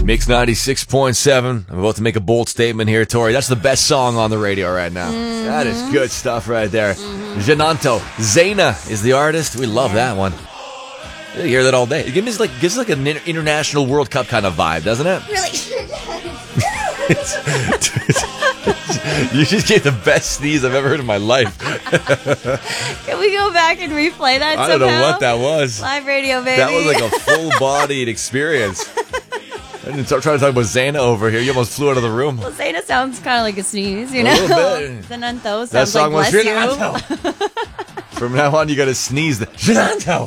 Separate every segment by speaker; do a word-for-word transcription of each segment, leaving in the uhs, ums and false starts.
Speaker 1: Mix ninety-six point seven. I'm about to make a bold statement here, Tori. That's the best song on the radio right now. Mm-hmm. That is good stuff right there. Mm-hmm. Genanto. Zaina is the artist. We love that one. You hear that all day. It gives us like, gives us like an international World Cup kind of vibe, doesn't it?
Speaker 2: Really?
Speaker 1: You just gave the best sneeze I've ever heard in my life.
Speaker 2: Can we go back and replay that
Speaker 1: I
Speaker 2: somehow?
Speaker 1: don't know what that was.
Speaker 2: Live radio, baby.
Speaker 1: That was like a full-bodied experience. I didn't start trying to talk about Zaina over here. You almost flew out of the room.
Speaker 2: Well, Zaina sounds kind of like a sneeze, you
Speaker 1: A
Speaker 2: know?
Speaker 1: little bit.
Speaker 2: Zenanto sounds
Speaker 1: That song
Speaker 2: like
Speaker 1: was
Speaker 2: bless you.
Speaker 1: From now on, you got to sneeze. The Genanto.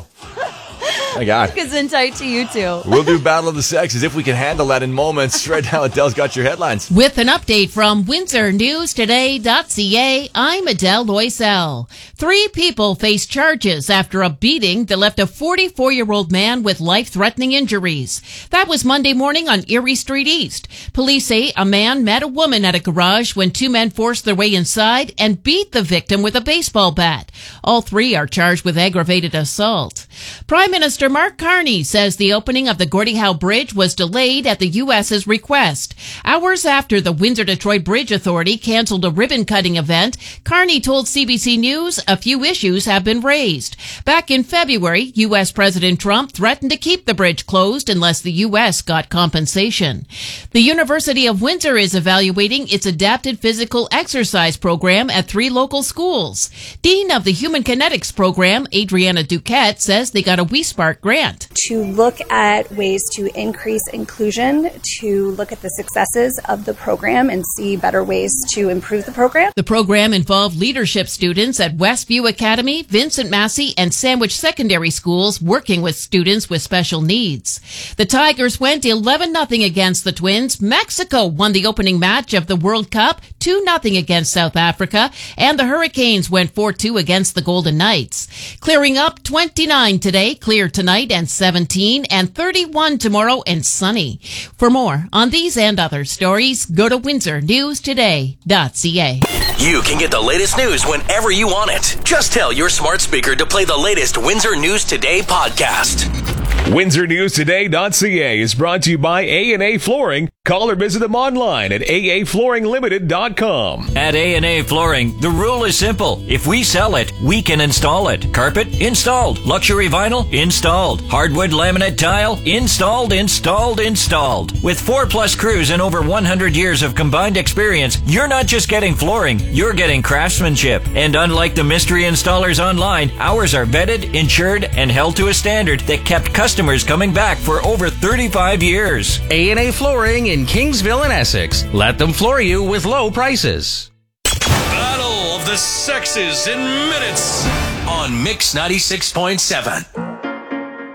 Speaker 1: My God.
Speaker 2: Because in tight to you too.
Speaker 1: We'll do Battle of the Sexes if we can handle that in moments. Right now, Adele's got your headlines.
Speaker 3: With an update from Windsor News Today dot C A, I'm Adele Loisel. Three people face charges after a beating that left a forty-four-year-old man with life-threatening injuries. That was Monday morning on Erie Street East. Police say a man met a woman at a garage when two men forced their way inside and beat the victim with a baseball bat. All three are charged with aggravated assault. Prime Minister Mark Carney says the opening of the Gordie Howe Bridge was delayed at the U S's request. Hours after the Windsor-Detroit Bridge Authority canceled a ribbon-cutting event, Carney told C B C News a few issues have been raised. Back in February, U S President Trump threatened to keep the bridge closed unless the U S got compensation. The University of Windsor is evaluating its adapted physical exercise program at three local schools. Dean of the Human Kinetics program, Adriana Duquette, says they got a WeSpark grant.
Speaker 4: To look at ways to increase inclusion, to look at the successes of the program and see better ways to improve the program.
Speaker 3: The program involved leadership students at Westview Academy, Vincent Massey, and Sandwich Secondary Schools working with students with special needs. The Tigers went eleven nothing against the Twins. Mexico won the opening match of the World Cup, two nothing against South Africa, and the Hurricanes went four two against the Golden Knights. Clearing up twenty-nine today, clear tonight and seventeen, and thirty-one tomorrow and sunny. For more on these and other stories, go to Windsor News Today dot C A.
Speaker 5: You can get the latest news whenever you want it. Just tell your smart speaker to play the latest Windsor News Today podcast.
Speaker 6: Windsor News Today dot C A is brought to you by A and A Flooring. Call or visit them online at A A Flooring Limited dot com.
Speaker 7: At A and A Flooring, the rule is simple. If we sell it, we can install it. Carpet? Installed. Luxury vinyl? Installed. Hardwood laminate tile? Installed, installed, installed. With four plus crews and over one hundred years of combined experience, you're not just getting flooring, you're getting craftsmanship. And unlike the mystery installers online, ours are vetted, insured, and held to a standard that kept customers coming back for over thirty-five years.
Speaker 8: A and A Flooring in Kingsville and Essex. Let them floor you with low prices.
Speaker 5: Battle of the Sexes in minutes on Mix ninety-six point seven.